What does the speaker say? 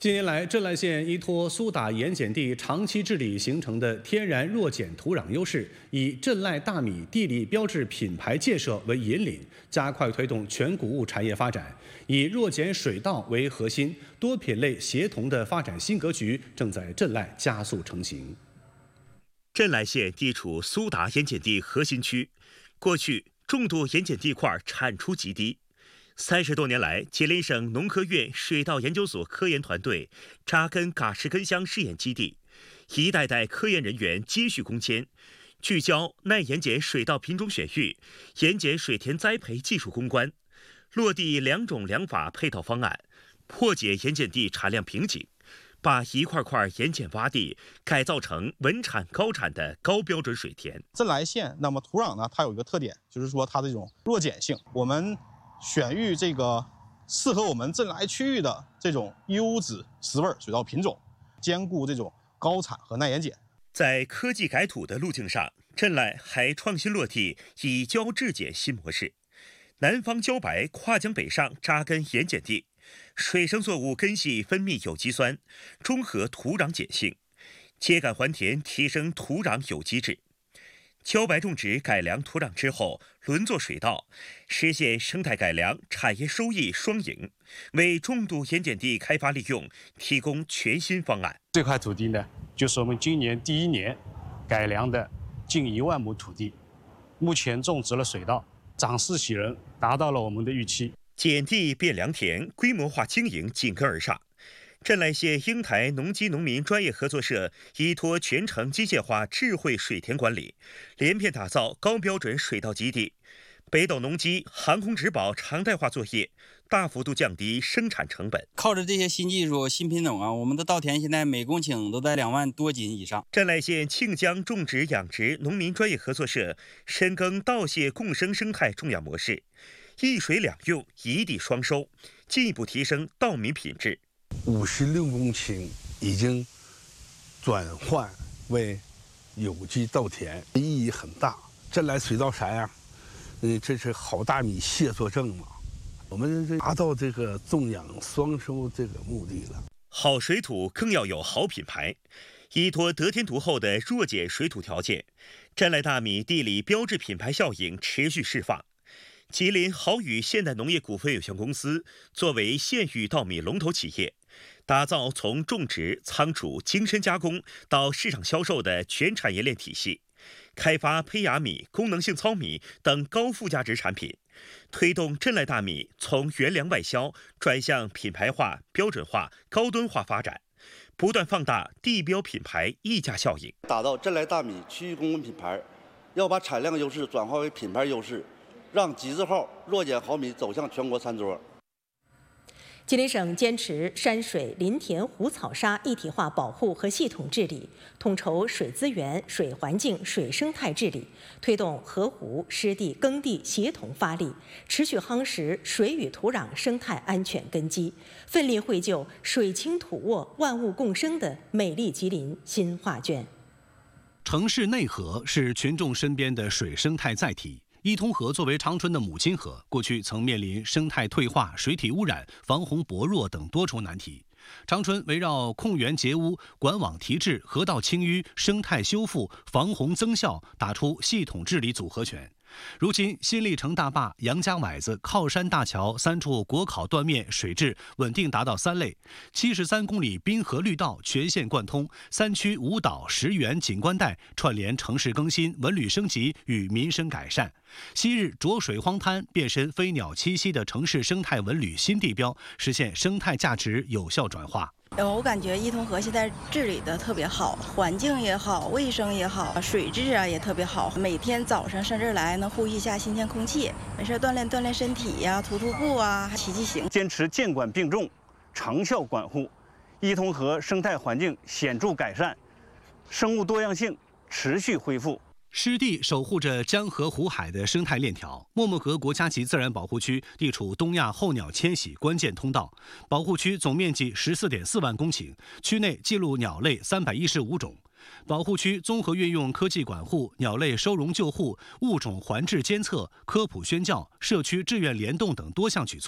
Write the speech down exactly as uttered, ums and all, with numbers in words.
近年来，镇濑县依托苏打盐碱地长期治理形成的天然弱碱土壤优势，以镇濑大米地理标志品牌建设为引领，加快推动全谷物产业发展。以弱碱水稻为核心，多品类协同的发展新格局正在镇濑加速成型。 镇濑县地处苏打盐碱地核心区，过去众多盐碱地块产出极低。三十多年来，吉林省农科院水稻研究所科研团队扎根嘎市根乡试验基地，一代代科研人员接续攻坚，聚焦耐盐碱水稻品种选育、盐碱水田栽培技术攻关，落地两种两法配套方案，破解盐碱地产量瓶颈，把一块块盐碱洼地改造成稳产高产的高标准水田。 镇濑县那么土壤呢，它有一个特点，就是说它这种弱碱性，我们选育这个适合我们镇濑区域的这种优质石味水稻品种，兼顾这种高产和耐盐碱。 在科技改土的路径上，镇濑还创新落地以胶制碱新模式。南方茭白跨江北上扎根盐碱地，水生作物根系分泌有机酸，中和土壤碱性，秸秆还田提升土壤有机质。茭白种植改良土壤之后，轮作水稻，实现生态改良、产业收益双赢，为重度盐碱地开发利用提供全新方案。 这块土地呢，就是我们今年第一年改良的近一万亩土地，目前种植了水稻，长势喜人，达到了我们的预期。 碱地变良田，规模化经营紧跟而上。镇濑县英台农机农民专业合作社依托全程机械化智慧水田管理，连片打造高标准水稻基地，北斗农机航空植保常态化作业，大幅度降低生产成本。 靠着这些新技术、新品种啊，我们的稻田现在每公顷都在两万多斤以上。 镇濑县庆江种植养殖农民专业合作社深耕稻蟹共生生态种养模式，一水两用，一地双收，进一步提升稻米品质。 五十六公顷已经转换为有机稻田，意义很大。镇濑水稻啥呀？嗯，这是好大米蟹作证嘛。我们这达到这个种养双收这个目的了。 好水土更要有好品牌，依托得天独厚的弱碱水土条件，镇濑大米地理标志品牌效应持续释放。吉林好宇现代农业股份有限公司作为县域稻米龙头企业，打造从种植、仓储、精深加工到市场销售的全产业链体系，开发胚芽米、功能性糙米等高附加值产品，推动镇濑大米从原粮外销转向品牌化、标准化、高端化发展，不断放大地标品牌溢价效应， 打造镇濑大米区域公认品牌，要把产量优势转化为品牌优势，让吉字号弱碱好米走向全国餐桌。 吉林省坚持山水林田湖草沙一体化保护和系统治理，统筹水资源、水环境、水生态治理，推动河湖、湿地、耕地协同发力，持续夯实水与土壤生态安全根基，奋力绘就水清土沃、万物共生的美丽吉林新画卷。 城市内河是群众身边的水生态载体。伊通河作为长春的母亲河，过去曾面临生态退化、水体污染、防洪薄弱等多重难题。长春围绕控源截污、管网提质、河道清淤、生态修复、防洪增效，打出系统治理组合拳。如今，新历城大坝、杨家崴子、靠山大桥三处国考断面水质稳定达到三类，七十三公里滨河绿道全线贯通，三区五岛十园景观带串联城市更新、文旅升级与民生改善。昔日浊水荒滩变身飞鸟栖息的城市生态文旅新地标，实现生态价值有效转化。 我感觉伊通河现在治理的特别好，环境也好，卫生也好，水质啊也特别好。每天早上上这儿来能呼吸一下新鲜空气，没事锻炼锻炼身体呀、啊，徒徒步啊，骑骑行。 坚持监管并重，长效管护，伊通河生态环境显著改善，生物多样性持续恢复。 湿地守护着江河湖海的生态链条。默默河国家级自然保护区地处东亚候鸟迁徙关键通道，保护区总面积十四点四万公顷，区内记录鸟类三百一十五种。保护区综合运用科技管护、鸟类收容救护、物种环治监测、科普宣教、社区志愿联动等多项举措。